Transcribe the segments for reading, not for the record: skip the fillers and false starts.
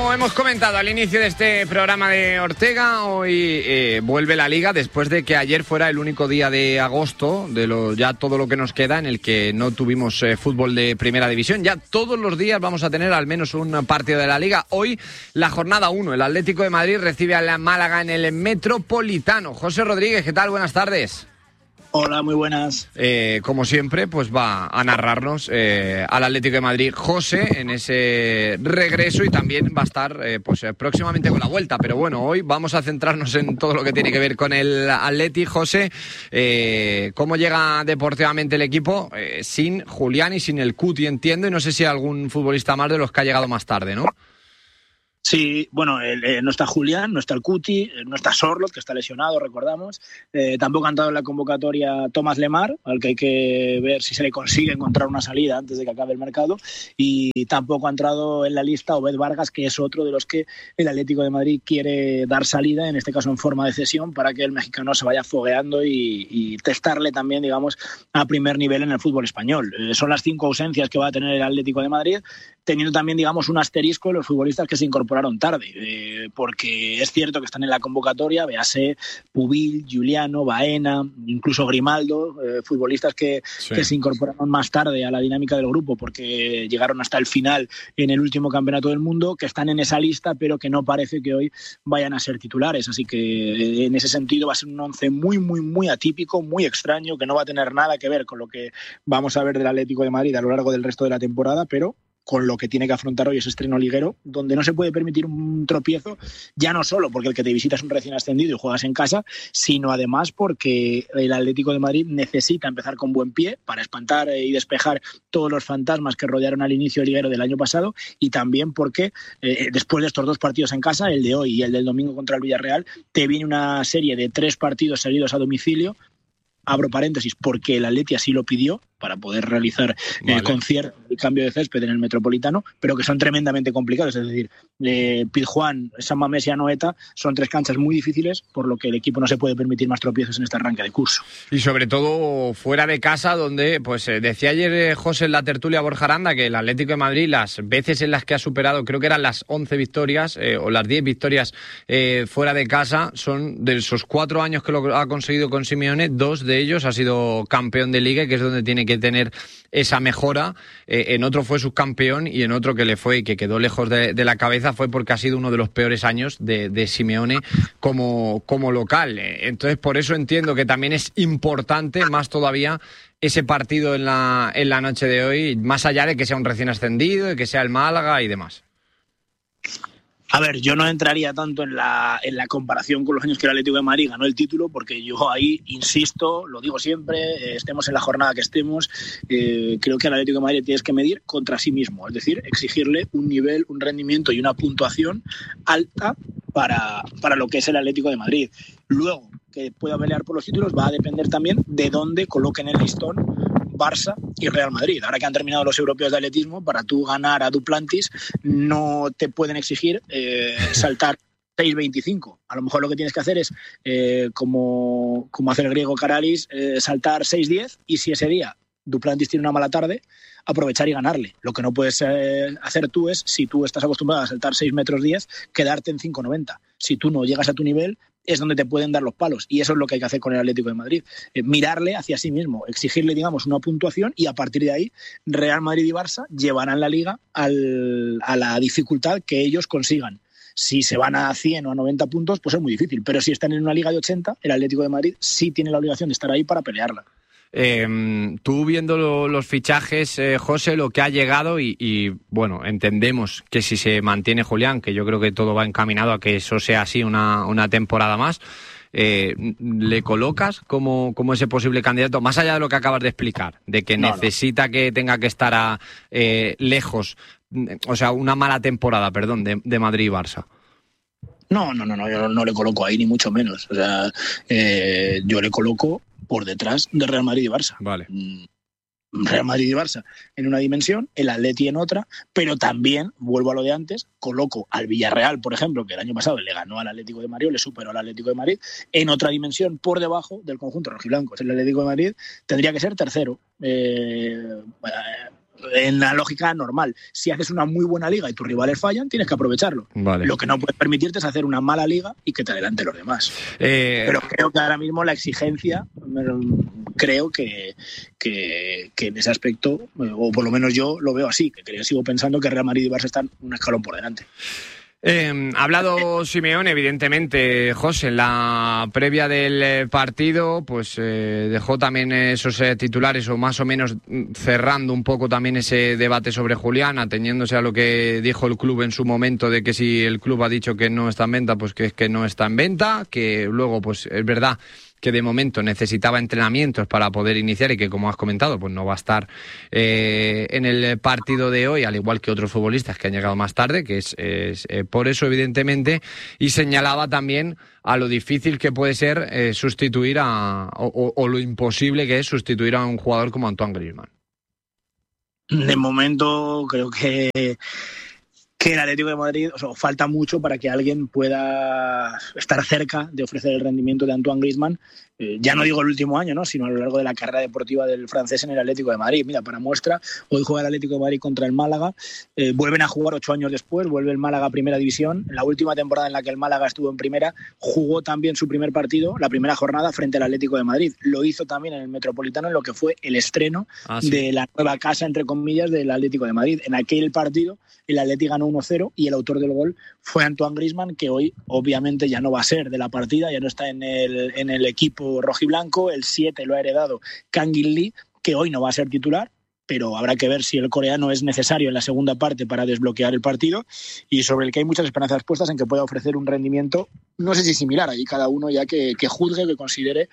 Como hemos comentado al inicio de este programa de Ortega, hoy vuelve la Liga después de que ayer fuera el único día de agosto, ya todo lo que nos queda, en el que no tuvimos fútbol de Primera División. Ya todos los días vamos a tener al menos un partido de la Liga. Hoy la jornada 1, el Atlético de Madrid recibe a la Málaga en el Metropolitano. José Rodríguez, ¿qué tal? Buenas tardes. Hola, muy buenas. Como siempre, pues va a narrarnos al Atlético de Madrid José en ese regreso, y también va a estar próximamente con la vuelta. Pero bueno, hoy vamos a centrarnos en todo lo que tiene que ver con el Atleti. José, ¿cómo llega deportivamente el equipo? Sin Julián y sin el Cuti, entiendo, y no sé si hay algún futbolista más de los que ha llegado más tarde, ¿no? Sí, bueno, no está Julián, no está el Cuti, no está Sorloth, que está lesionado, recordamos. Tampoco ha entrado en la convocatoria Thomas Lemar, al que hay que ver si se le consigue encontrar una salida antes de que acabe el mercado. Y tampoco ha entrado en la lista Obed Vargas, que es otro de los que el Atlético de Madrid quiere dar salida, en este caso en forma de cesión, para que el mexicano se vaya fogueando y testarle también, digamos, a primer nivel en el fútbol español. Son las 5 ausencias que va a tener el Atlético de Madrid, teniendo también, digamos, un asterisco en los futbolistas que se incorporaron tarde, porque es cierto que están en la convocatoria, véase Pubil, Giuliano, Baena, incluso Grimaldo, futbolistas que se incorporaron más tarde a la dinámica del grupo porque llegaron hasta el final en el último campeonato del mundo, que están en esa lista pero que no parece que hoy vayan a ser titulares, así que en ese sentido va a ser un once muy, muy, muy atípico, muy extraño, que no va a tener nada que ver con lo que vamos a ver del Atlético de Madrid a lo largo del resto de la temporada, pero con lo que tiene que afrontar hoy ese estreno liguero, donde no se puede permitir un tropiezo, ya no solo porque el que te visita es un recién ascendido y juegas en casa, sino además porque el Atlético de Madrid necesita empezar con buen pie para espantar y despejar todos los fantasmas que rodearon al inicio liguero del año pasado, y también porque después de estos 2 partidos en casa, el de hoy y el del domingo contra el Villarreal, te viene una serie de 3 partidos seguidos a domicilio. Abro paréntesis, porque el Atleti así lo pidió para poder realizar el concierto y cambio de césped en el Metropolitano, pero que son tremendamente complicados. Es decir, Pizjuán, San Mamés y Anoeta son 3 canchas muy difíciles, por lo que el equipo no se puede permitir más tropiezos en este arranque de curso. Y sobre todo fuera de casa, donde pues decía ayer José en la tertulia Borja Aranda que el Atlético de Madrid, las veces en las que ha superado, creo que eran las 11 victorias o las 10 victorias fuera de casa, son de esos 4 años que lo ha conseguido con Simeone, 2 de ellos ha sido campeón de Liga, que es donde tiene que tener esa mejora. En otro fue subcampeón, y en otro que le fue y que quedó lejos de la cabeza fue porque ha sido uno de los peores años de Simeone como local. Entonces por eso entiendo que también es importante, más todavía, ese partido en la noche de hoy, más allá de que sea un recién ascendido, de que sea el Málaga y demás. A ver, yo no entraría tanto en la comparación con los años que el Atlético de Madrid ganó el título, porque yo ahí, insisto, lo digo siempre, estemos en la jornada que estemos, creo que el Atlético de Madrid tienes que medir contra sí mismo, es decir, exigirle un nivel, un rendimiento y una puntuación alta para lo que es el Atlético de Madrid. Luego, que pueda pelear por los títulos va a depender también de dónde coloquen el listón Barça y Real Madrid. Ahora que han terminado los europeos de atletismo, para tú ganar a Duplantis no te pueden exigir saltar 6.25. A lo mejor lo que tienes que hacer es, como hace el griego Karalis, saltar 6.10, y si ese día Duplantis tiene una mala tarde, aprovechar y ganarle. Lo que no puedes hacer tú es, si tú estás acostumbrado a saltar 6 metros 10, quedarte en 5.90. Si tú no llegas a tu nivel, es donde te pueden dar los palos, y eso es lo que hay que hacer con el Atlético de Madrid, mirarle hacia sí mismo, exigirle, digamos, una puntuación, y a partir de ahí Real Madrid y Barça llevarán la Liga a la dificultad que ellos consigan. Si se van a 100 o a 90 puntos, pues es muy difícil, pero si están en una Liga de 80, el Atlético de Madrid sí tiene la obligación de estar ahí para pelearla. Tú viendo los fichajes, José, lo que ha llegado y bueno, entendemos que si se mantiene Julián, que yo creo que todo va encaminado a que eso sea así una temporada más, ¿le colocas como ese posible candidato, más allá de lo que acabas de explicar, de que necesita que tenga que estar lejos, o sea, una mala temporada, perdón, de Madrid y Barça? No, yo no le coloco ahí, ni mucho menos. O sea, yo le coloco por detrás de Real Madrid y Barça. Vale. Real Madrid y Barça en una dimensión, el Atleti en otra, pero también, vuelvo a lo de antes, coloco al Villarreal, por ejemplo, que el año pasado le ganó al Atlético de Madrid, le superó al Atlético de Madrid, en otra dimensión por debajo del conjunto rojiblanco. El Atlético de Madrid tendría que ser tercero. en la lógica normal. Si haces una muy buena liga y tus rivales fallan, tienes que aprovecharlo. Vale. Lo que no puedes permitirte es hacer una mala liga y que te adelante los demás. Pero creo que ahora mismo la exigencia, creo que en ese aspecto, o por lo menos yo lo veo así, que sigo pensando que Real Madrid y Barça están un escalón por delante. Ha hablado Simeone, evidentemente, José, en la previa del partido, pues dejó también esos titulares, o más o menos cerrando un poco también ese debate sobre Julián, ateniéndose a lo que dijo el club en su momento, de que si el club ha dicho que no está en venta, pues que es que no está en venta, que luego, pues es verdad que de momento necesitaba entrenamientos para poder iniciar y que, como has comentado, pues no va a estar en el partido de hoy, al igual que otros futbolistas que han llegado más tarde, que es por eso, evidentemente, y señalaba también a lo difícil que puede ser sustituir o lo imposible que es sustituir a un jugador como Antoine Griezmann. De momento creo que el Atlético de Madrid, falta mucho para que alguien pueda estar cerca de ofrecer el rendimiento de Antoine Griezmann, ya no digo el último año, ¿no?, sino a lo largo de la carrera deportiva del francés en el Atlético de Madrid. Mira, para muestra, hoy juega el Atlético de Madrid contra el Málaga, vuelven a jugar 8 años después, vuelve el Málaga a Primera División. En la última temporada en la que el Málaga estuvo en Primera, jugó también su primer partido, la primera jornada, frente al Atlético de Madrid. Lo hizo también en el Metropolitano, en lo que fue el estreno de la nueva casa, entre comillas, del Atlético de Madrid. En aquel partido el Atlético ganó 1-0 y el autor del gol fue Antoine Griezmann, que hoy obviamente ya no va a ser de la partida, ya no está en el equipo rojiblanco. El 7 lo ha heredado Kang-in Lee, que hoy no va a ser titular, pero habrá que ver si el coreano es necesario en la segunda parte para desbloquear el partido, y sobre el que hay muchas esperanzas puestas en que pueda ofrecer un rendimiento, no sé si similar, ahí cada uno ya que juzgue, que considere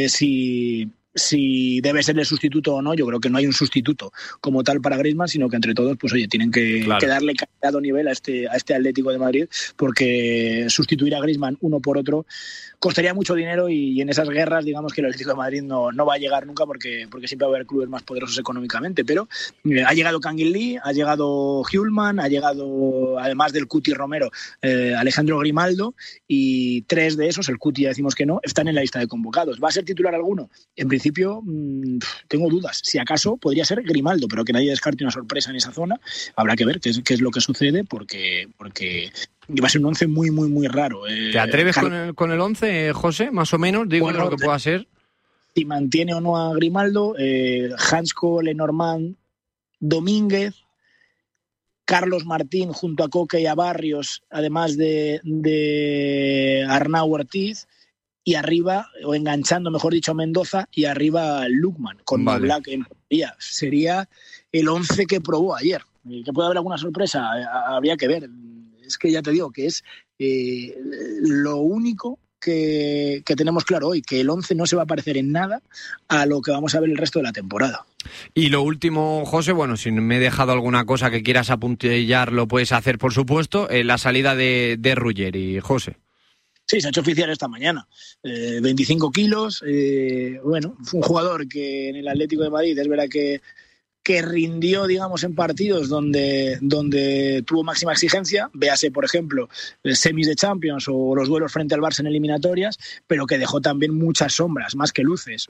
si debe ser el sustituto o no. Yo creo que no hay un sustituto como tal para Griezmann, sino que entre todos, pues oye, tienen que darle calidad o nivel a este Atlético de Madrid, porque sustituir a Griezmann uno por otro costaría mucho dinero, y en esas guerras, digamos que el Atlético de Madrid no va a llegar nunca, porque siempre va a haber clubes más poderosos económicamente. Pero ha llegado Kang-in Lee, ha llegado Hjulmand, ha llegado, además del Cuti Romero, Alejandro Grimaldo, y 3 de esos, el Cuti ya decimos que no, están en la lista de convocados. ¿Va a ser titular alguno? En principio tengo dudas. Si acaso podría ser Grimaldo, pero que nadie descarte una sorpresa en esa zona. Habrá que ver qué es lo que sucede, porque va a ser un 11 muy, muy, muy raro. ¿Te atreves con el 11, José? Más o menos, digo, bueno, lo que pueda ser. Si mantiene o no a Grimaldo, Hansko, Lenormand, Domínguez, Carlos Martín junto a Coque y a Barrios, además de Arnau Ortiz, y arriba, o enganchando, mejor dicho, a Mendoza, y arriba Lukman, con Black en portería. Sería el 11 que probó ayer. ¿Que puede haber alguna sorpresa? Habría que ver. Es que ya te digo que es lo único que tenemos claro hoy, que el 11 no se va a parecer en nada a lo que vamos a ver el resto de la temporada. Y lo último, José, bueno, si me he dejado alguna cosa que quieras apuntillar, lo puedes hacer, por supuesto, la salida de Ruggeri, José. Sí, se ha hecho oficial esta mañana. 25 kilos. Bueno, fue un jugador que en el Atlético de Madrid es verdad que rindió, digamos, en partidos donde tuvo máxima exigencia, véase, por ejemplo, semis de Champions o los duelos frente al Barça en eliminatorias, pero que dejó también muchas sombras, más que luces,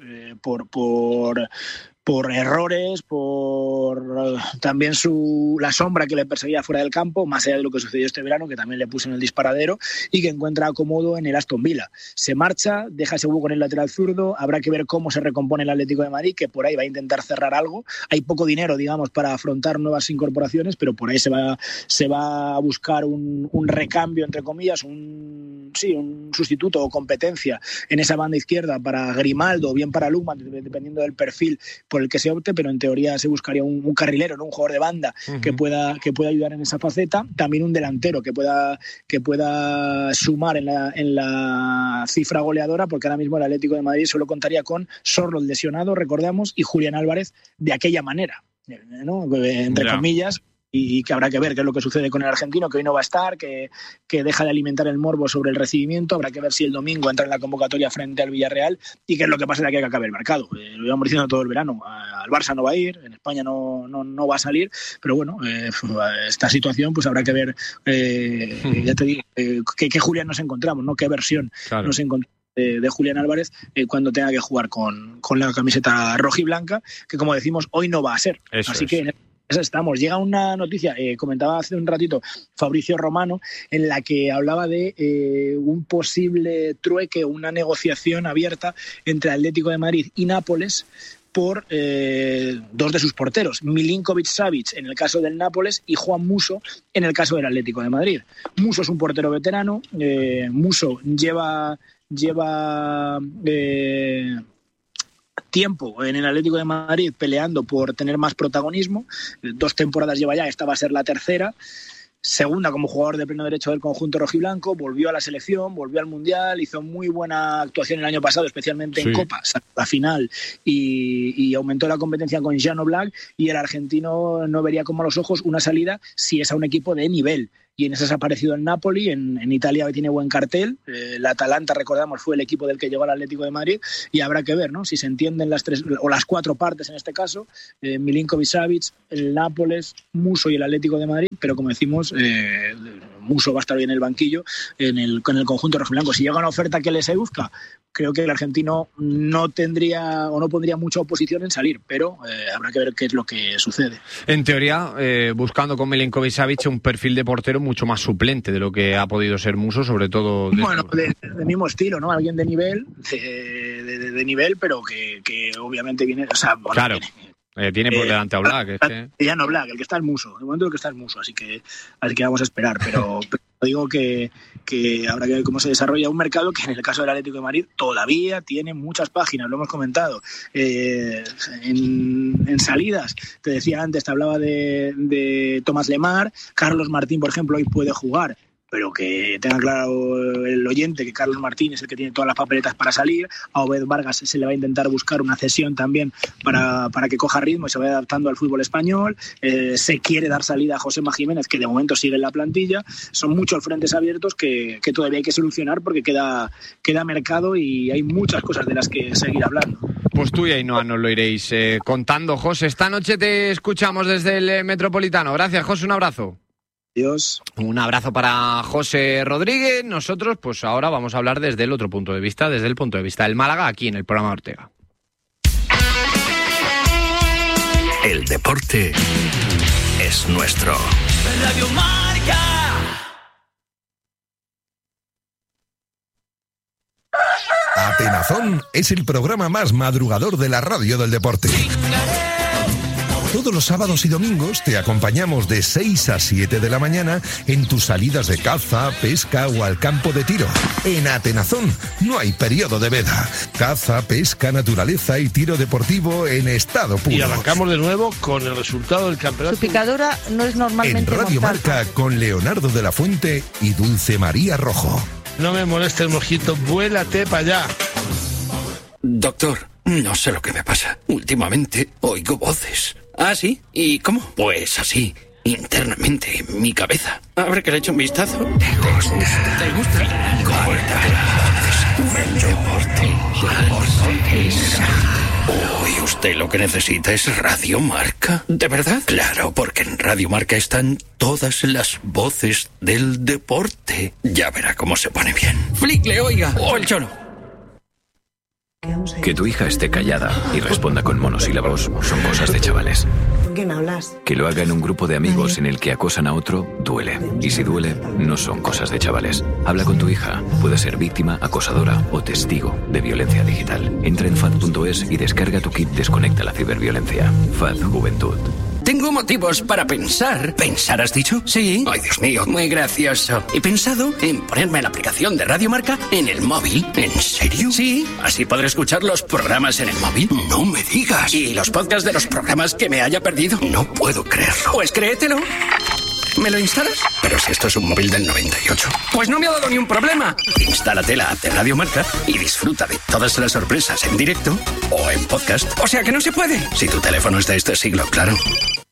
por errores, por también la sombra que le perseguía fuera del campo, más allá de lo que sucedió este verano, que también le puso en el disparadero, y que encuentra acomodo en el Aston Villa. Se marcha, deja ese hueco en el lateral zurdo. Habrá que ver cómo se recompone el Atlético de Madrid, que por ahí va a intentar cerrar algo. Hay poco dinero, digamos, para afrontar nuevas incorporaciones, pero por ahí se va a buscar un recambio, entre comillas, un sustituto o competencia en esa banda izquierda para Grimaldo o bien para Lukman, dependiendo del perfil por el que se opte, pero en teoría se buscaría un carrilero, ¿no?, un jugador de banda que pueda ayudar en esa faceta. También un delantero que pueda sumar en la cifra goleadora, porque ahora mismo el Atlético de Madrid solo contaría con Sorloth lesionado, recordamos, y Julián Álvarez de aquella manera, ¿no?, entre comillas. Y que habrá que ver qué es lo que sucede con el argentino, que hoy no va a estar, que deja de alimentar el morbo sobre el recibimiento. Habrá que ver si el domingo entra en la convocatoria frente al Villarreal, y qué es lo que pasa de aquí a que acabe el mercado. Lo íbamos diciendo todo el verano, al Barça no va a ir, en España no va a salir, pero bueno, esta situación pues habrá que ver, ya te digo, qué Julián nos encontramos, ¿no?, qué versión nos encontramos de Julián Álvarez cuando tenga que jugar con la camiseta roja y blanca, que como decimos hoy no va a ser. Así que estamos. Llega una noticia, comentaba hace un ratito Fabricio Romano, en la que hablaba de un posible trueque o una negociación abierta entre Atlético de Madrid y Nápoles por dos de sus porteros, Milinković-Savić en el caso del Nápoles y Juan Musso en el caso del Atlético de Madrid. Musso es un portero veterano, Musso lleva tiempo en el Atlético de Madrid peleando por tener más protagonismo, 2 temporadas lleva ya, esta va a ser la tercera. Segunda como jugador de pleno derecho del conjunto rojiblanco, volvió a la selección, volvió al Mundial, hizo muy buena actuación el año pasado, especialmente en Copa, la final, y aumentó la competencia con Jan Oblak, y el argentino no vería con malos ojos una salida si es a un equipo de nivel. Y en esas ha aparecido el Napoli, en Italia tiene buen cartel, el Atalanta, recordamos, fue el equipo del que llegó al Atlético de Madrid, y habrá que ver, ¿no?, si se entienden las 3 o las 4 partes en este caso, Milinković-Savić, el Nápoles, Musso y el Atlético de Madrid, pero como decimos, Musso va a estar bien en el banquillo con el conjunto rojiblanco. Si llega una oferta que le se busca, creo que el argentino no tendría o no pondría mucha oposición en salir, pero habrá que ver qué es lo que sucede. En teoría, buscando con Milinković-Savić un perfil de portero mucho más suplente de lo que ha podido ser Musso, sobre todo... De mismo estilo, ¿no? Alguien de nivel, de nivel, pero que obviamente viene... O sea, bueno, claro. Tiene por delante a Oblak. Ya no Oblak, el que está es Musso. De momento el que está es Musso, así que vamos a esperar. Pero digo que habrá que ver cómo se desarrolla un mercado que en el caso del Atlético de Madrid todavía tiene muchas páginas, lo hemos comentado. En salidas, te decía antes, te hablaba de Tomás Lemar, Carlos Martín, por ejemplo, hoy puede jugar, pero que tenga claro el oyente que Carlos Martín es el que tiene todas las papeletas para salir. A Obed Vargas se le va a intentar buscar una cesión también para que coja ritmo y se vaya adaptando al fútbol español. Se quiere dar salida a Josema Jiménez, que de momento sigue en la plantilla. Son muchos frentes abiertos que todavía hay que solucionar porque queda mercado y hay muchas cosas de las que seguir hablando. Pues tú y Ainhoa nos lo iréis contando, José. Esta noche te escuchamos desde el Metropolitano. Gracias, José, un abrazo. Adiós. Un abrazo para José Rodríguez. Nosotros, pues ahora vamos a hablar desde el otro punto de vista, desde el punto de vista del Málaga, aquí en el programa de Ortega. El deporte es nuestro. Radio Marca. Atenazón es el programa más madrugador de la radio del deporte. Todos los sábados y domingos te acompañamos de 6 a 7 de la mañana en tus salidas de caza, pesca o al campo de tiro. En Atenazón no hay periodo de veda. Caza, pesca, naturaleza y tiro deportivo en estado puro. Y arrancamos de nuevo con el resultado del campeonato. Su picadura no es normalmente en Radio mortal. Marca con Leonardo de la Fuente y Dulce María Rojo. No me moleste el mosquito, vuélate para allá. Doctor, no sé lo que me pasa. Últimamente oigo voces. ¿Ah, sí? ¿Y cómo? Pues así, internamente, en mi cabeza. ¿Habrá que le eche un vistazo? ¿Te gusta? ¿Te gusta? El deporte. Uy, usted lo que necesita es Radio Marca. ¿De verdad? Claro, porque en Radio Marca están todas las voces del deporte. Ya verá cómo se pone bien. Flick, le oiga. O el cholo. Que tu hija esté callada y responda con monosílabos son cosas de chavales. ¿Con quién hablas? Que lo haga en un grupo de amigos en el que acosan a otro, duele. Y si duele, no son cosas de chavales. Habla con tu hija. Puede ser víctima, acosadora o testigo de violencia digital. Entra en FAD.es y descarga tu kit Desconecta la ciberviolencia. FAD Juventud. Tengo motivos para pensar. ¿Pensar has dicho? Sí. Ay, Dios mío, muy gracioso. He pensado en ponerme la aplicación de Radio Marca en el móvil. ¿En serio? Sí. Así podré escuchar los programas en el móvil. No me digas. Y los podcasts de los programas que me haya perdido. No puedo creerlo. Pues créetelo. ¿Me lo instalas? Pero si esto es un móvil del 98. Pues no me ha dado ni un problema. Instálate la app de Radio Marca y disfruta de todas las sorpresas en directo o en podcast. O sea que no se puede. Si tu teléfono es de este siglo, claro.